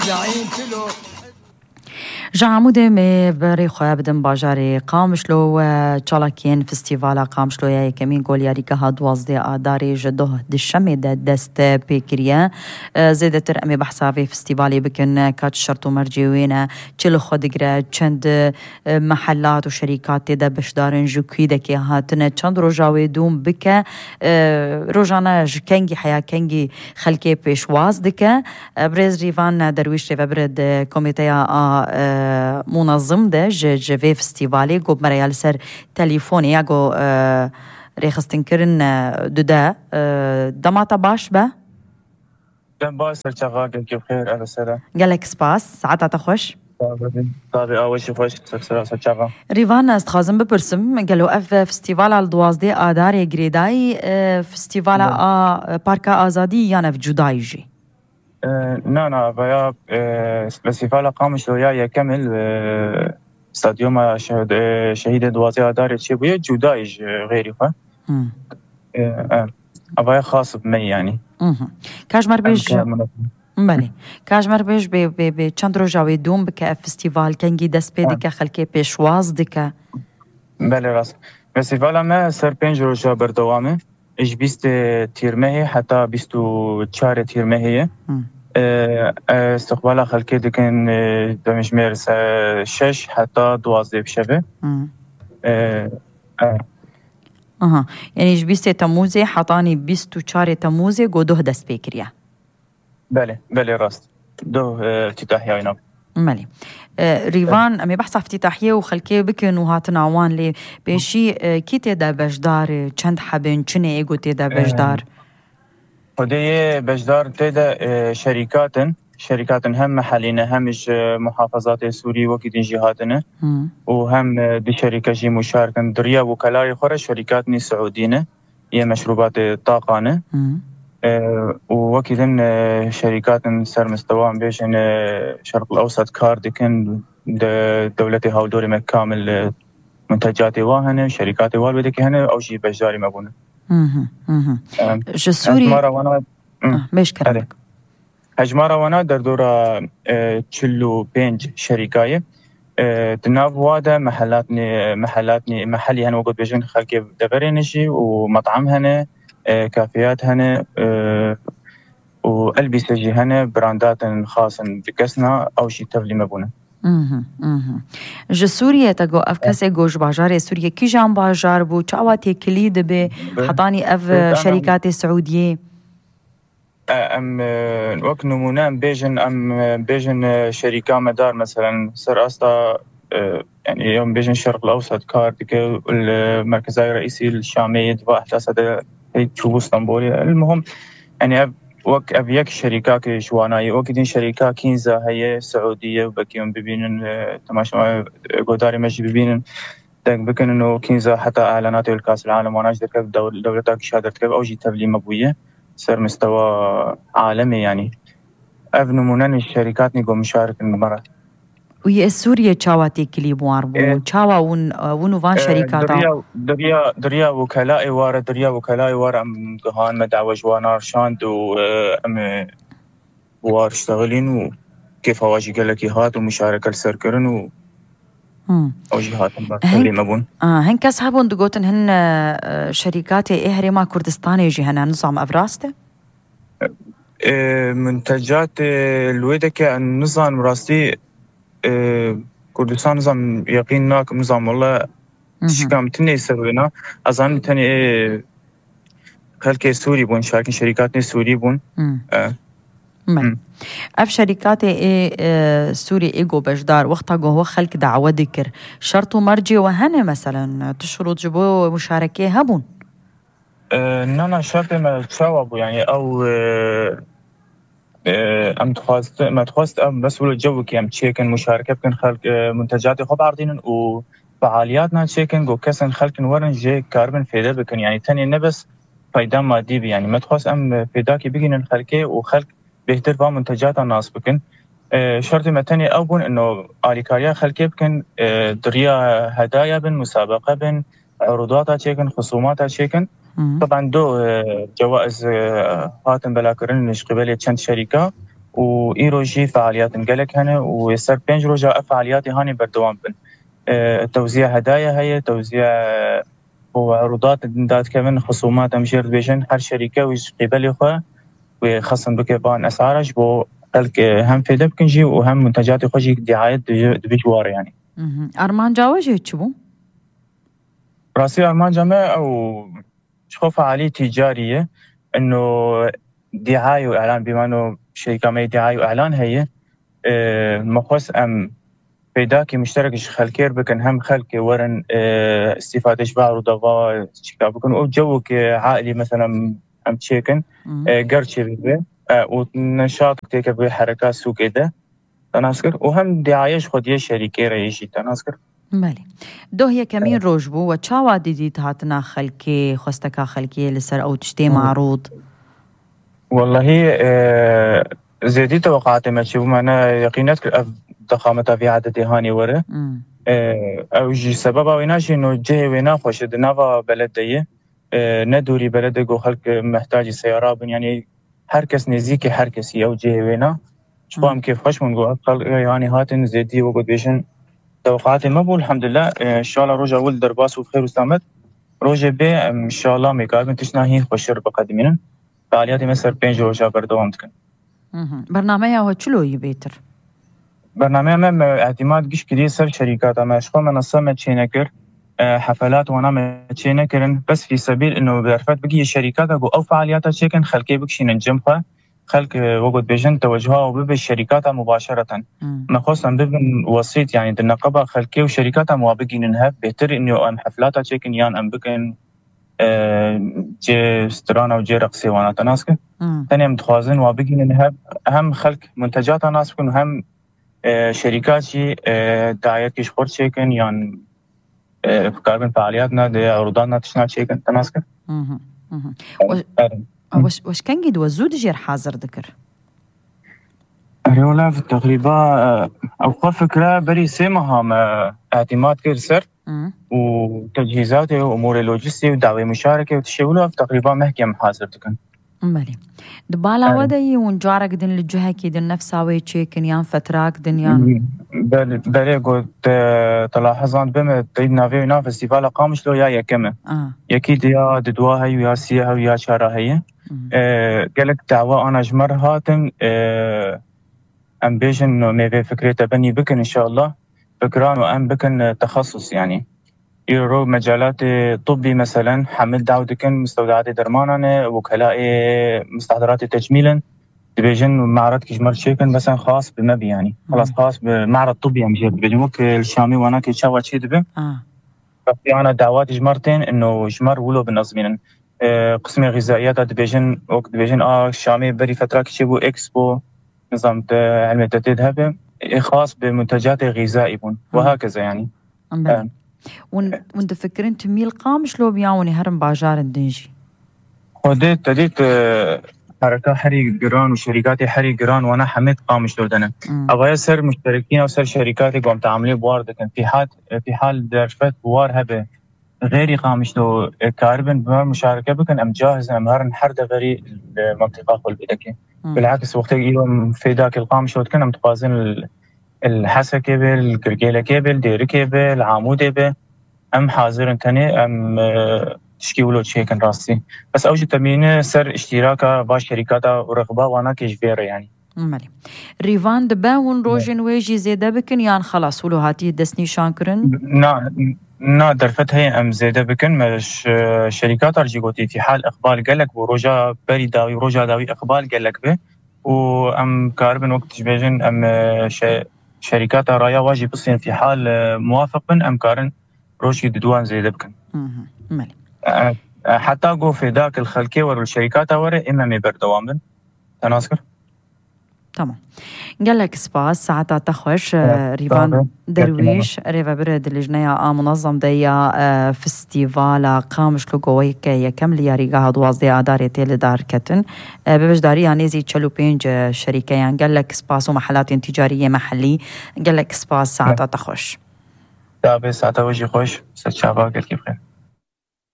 جا عمودي مي بري خواه بدن باجاري قامشلو چالاكين فستيفالا قامشلو يا كمين قول ياريكا هادوازدي آداري جدوه دشمي دا دست بيكريا زيدتر امي بحثافي فستيفالي بكن كات شرطو مرجيوينة چلو خودقرا چند محلات وشركات دا بشدارن جوكي دكي هاتنا چند روجاوي دوم بكا روجانا جكنجي حيا كنجي خلقي بيشواز دكا بريز ريفان درويش ريفا برد كوميتيا منظم ده جوی فستیوالی گوب مريال سر تليفوني ياغو ريخستن كرن دودا دماتا باش با دم باش شغال كيف خير على سلام قالك سباس ساعات تخش طابي اول شي خوش شغال ريفان استخازم ببرسم قالوا اف فستيفال على دوازدي اداري غريداي فستيفال باركا ازادي يانا في جودايجي نا بيا فستيفال قامش ويا يكمل استاديوم شهيد دوازي اداري شي بيا جودايج غيري فا ابايا خاص بمي يعني كاجمر بيج بله كاجمر بيج ب چند روجاوي دوم بك فستيفال كنجي دس بيدك خلكي بيشواز دك بله راس فستيفال ما سر 5 روجا بردوامه ايش بيست تيرمه حتى بيستو 4 تيرمه استقبال خلقي دكن دمجمير 6 حتى 12 بشبه يعني ايش بيست تموزي حطاني بيستو 4 تموزي قدوه دس بيكريا بله راست دو افتتاحية وينام مالي ريفان امي بحث افتتاحيه وخلكي بكن وهاتنا عوان لي بشي كي تدا بجدار چند حبن چنه ايغو تدا بجدار خديه بجدار تدا شركات هم محلينا همش محافظات سوري وكيدين جهاتنا وهم دي شركة جي مشاركة دريا وكلاي خورا شركات ني سعودينا هي مشروبات طاقانة ووكيدن شركات سر مستوى بيشن شرق الأوسط كاردكن دولتي هاودوري مكامل منتجاتي واهنة شركاتي والبدك هنا أو شي بجاري مبونة جسوري مش كرمك هجمارة وانا در دورة تشلو بينج شركاية تناف وادا محلي هنا وقت بيجن خلقي دبرينشي ومطعم هنا كافيات هنا والبسه جي هنا براندات خاصة بكسنا او شي تفلي مبونه ج سوريا تاغو افكاسي گوش باجار سوريا كي جام باجار بو چاواتي كليد به حطاني اف شركات سعوديه ام وقت نمونه بيجن شركه مدار مثلا سر استا يعني يوم بيجن الشرق الاوسط كاردك المركز الرئيسي الشامي دفاع احداث تشوفوا اسطنبول المهم يعني وك ابيك شركات شواناي وكدين شركات كينزا هي سعوديه وبكيهم ببينن تماشا غوداري ماشي ببينن بكن انه كينزا حتى اعلانات الكاس العالم وانا اجدك دولتك شهادتك او جي تبلي مبويه صار مستوى عالمي يعني افنمونن الشركات نيجو مشارك المرات وهي سوريا چاواتي كليب واربو چاوا ونو وان شركاتا دريا وكلاء وار ام قهان مدعوة جوانار شاند و ام وار اشتغلين وكيف هواجي قالك هات ومشاركة السركرن و او جهات اللي مبون هنكس هابون دقوتن هن شركاتي اهرما كردستاني يجي هنا نظام افراسته منتجات الويدك النظام راستي كردستان نظام يقينناك نظام والله شكام تني سوينا أظن تاني خلك سوري بون شاركين شركاتنا سوري بون اف شركاتي سوري ايجو بجدار وقتها هو خلك دعوة ذكر شرط مرجي وهنا مثلا تشرط جبو مشاركة هبون نانا شرط ما تشاوبوا يعني او ام تخواست ام مسؤول الجو كي ام تشيكن مشاركه بكن خلق منتجات خب عارضين وفعالياتنا تشيكن جو كسن خلق ورن جي كاربن فيدا بكن يعني تاني نبس فايده مادي يعني ما تخواست ام فيداكي بيجن الخلقه وخلق بيهتر با منتجات الناس بكن شرط متاني أوبن إنه آليكاريا خلقي بكن دريا هدايا بن مسابقة بن عروضات تشيكن خصومات تشيكن طبعا دو جوائز هاتن بلاكرن نش قبل چند شركة وإيروجي فعاليات نقلك هنا ويسر 5 روجا فعالياتي هاني بردوام بن توزيع هدايا هي توزيع وعروضات دات كمان خصومات أمشير بيجن هر شركة ويش قبل خوا وخصم بكبان أسعارش بو قلك هم في دبكنجي وهم منتجات خوشي دعاية دبجوار يعني. أرمان جاوجي تشبو؟ راسي أرمان جامع أو شوف فعالية تجارية إنه دعاية وإعلان بما إنه شركة ما دعاية وإعلان هي مخص أم فيداكي مشترك خلكير بكن هم خلك ورن استفادة بعض رضاغا بكن أو جوك عائلي مثلا أم تشيكن قرشي بيه ونشاط تيك بحركات سوق إده تناسكر وهم دعايش خودية شركة رئيسي تناسكر مالي دو هي كمين روجبو وچاوا ديديت هاتنا خلكي خستكا خلكي لسر أو تشتي معروض والله زيدي توقعات ما تشوف معنا يقينات ضخامتها في عدد هاني ورا او جي سبب ويناشي انه جهه وينا خوش دنافا بلديه ندوري بلدك وخلق محتاج سيارات يعني هركس نزيكي هركس او جهه وينا شوام كيف خوش من قول خلق يعني هاتن زيدي وقد بيشن توقعاتي ما بقول الحمد لله ان شاء الله رجع ولد درباس وخير وسلامت رجع بي ان شاء الله ميقابل تشناهين خوشر بقدمين فعالياتي مثل 5 روجا بردوام تكن برنامجها هو شلو يبيتر برنامج ما اعتماد قش كدي سر شركات ما شخو منصة ما تشينكر حفلات وانا ما تشينكرن بس في سبيل انه بعرفت بقي الشركات او فعالياتها تشيكن خلكي بكشي ننجمها خلق وقت بيجن توجهها وبب الشركات مباشرة ما خصوصا ببن وسيط يعني النقابة خلكي وشركاتها موابقي ننهب بيتر انه ام حفلاتها تشيكن يان ام بكن جي سترانا وجي رقصي وانا تناسك ثانيا متخوازن وابقي ننهب اهم خلق منتجاتها ناس بكن وهم شركاتي دعايات كيش خور تشيكن يعني كاربن فعالياتنا دي عروضاتنا تشنا تشيكن تناسك وش كان قد وزود جير حاضر ذكر ريولا في تقريبا أو فكرة بري سيمها ما اعتماد كيرسر وتجهيزاتي وأمور اللوجستي ودعوة مشاركة وتشيولها في تقريبا محكمة حاضر تكن مالي دبالا ودي ونجارك دن للجهة كي دن نفساوي تشيكن يان فتراك دن يان بلي قلت تلاحظان بما تيدنا فينا فستيفال قامش لو يا يكمه يكيد يا ددواها ويا سيها ويا شاراهية قالك دعوة أنا جمر هاتن أم بيجن ميفي فكرة بني بكن إن شاء الله فكران وأم بكن تخصص يعني يرو مجالات طبي مثلا حمل دعوتكن مستودعات درمانة وكلاء مستحضرات تجميلا بيجن معرض كجمر شيكن مثلا خاص بمبي يعني خلاص خاص بمعرض طبي يعني بيجن وك الشامي وانا كيشاوات شي دبي ففي انا دعوات جمرتين انه جمر ولو بالنظمين قسم غذائيات بيجن وقت بيجن الشامي بري فتره كيشبو اكسبو نظام علم التعديل هبه خاص بمنتجات غذائي وهكذا يعني وانت فكرين تميل قامش لو بيعوني هرم باجار الدنجي وديت تديت حركة حري جران وشركات حري جران وانا حميت قامش لو دنا ابغى يصير مشتركين او صار شركات قام تعاملين بوارد كان في حال درفت بوار هبه غيري قامش لو كاربن بمشاركه بكن ام جاهز ام هرن حرد غيري المنطقه قل بدك بالعكس وقت يوم في ذاك القامش لو كنا متقازن الحسا كيبل الكركيله كيبل دير كيبل عمود كيبل ام حاضر تاني ام تشكيولو تشيكن راسي بس اوجه تمينه سر اشتراكا با شركاتا ورغبه وانا كيجبير يعني مالي ريفان دباون روجن ويجي زياده بكن يان خلاص ولو هاتي دسني شانكرن نا درفت هي ام زياده بكن مش شركات ارجيغوتي في حال اقبال قالك وروجا بري داوي روجا داوي اقبال قالك به وام كاربن وقت تجبيجن ام شركات رايا واجب بصين في حال موافق ام كارن روشي ددوان زياده بكن مالي حتى قو في ذاك الخلكي والشركات ورا إما بردوام تناسكر تمام قال لك سباس ساعتها تخوش ريفان درويش ريفا برد اللجنة منظم ديا فستيفالا قامش لقويك يكمل يا ريقا هدواز دي آداري تيل دار كتن ببش داري يعني زي تشلو بينج شركة يعني قال لك سباس ومحلات تجارية محلي قال لك سباس ساعتها تخوش تابي ساعتها وجي خوش ستشابا قال كيف خير